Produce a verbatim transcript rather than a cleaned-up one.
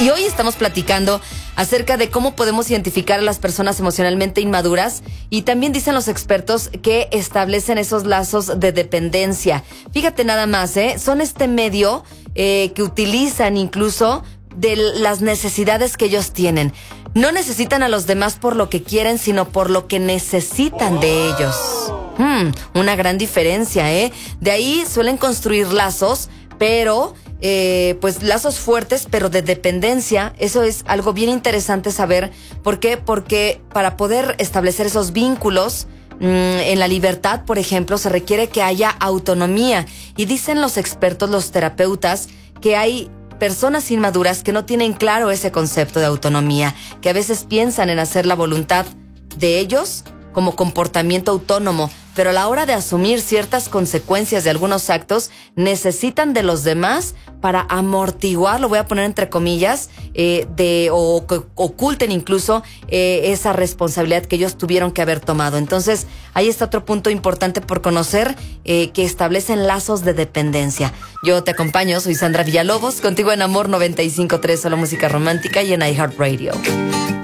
Y hoy estamos platicando acerca de cómo podemos identificar a las personas emocionalmente inmaduras, y también dicen los expertos que establecen esos lazos de dependencia. Fíjate nada más, ¿eh? Son este medio eh, que utilizan incluso de las necesidades que ellos tienen. No necesitan a los demás por lo que quieren, sino por lo que necesitan de ellos. Hmm, una gran diferencia, ¿eh? De ahí suelen construir lazos, pero... Eh, pues lazos fuertes, pero de dependencia. Eso es algo bien interesante saber. ¿Por qué? Porque para poder establecer esos vínculos mmm, en la libertad, por ejemplo, se requiere que haya autonomía. Y dicen los expertos, los terapeutas, que hay personas inmaduras que no tienen claro ese concepto de autonomía, que a veces piensan en hacer la voluntad de ellos como comportamiento autónomo, pero a la hora de asumir ciertas consecuencias de algunos actos, necesitan de los demás para amortiguar, lo voy a poner entre comillas, eh, de o que oculten incluso eh, esa responsabilidad que ellos tuvieron que haber tomado. Entonces, ahí está otro punto importante por conocer, eh, que establecen lazos de dependencia. Yo te acompaño, soy Sandra Villalobos, contigo en Amor noventa y cinco punto tres, solo música romántica, y en iHeartRadio.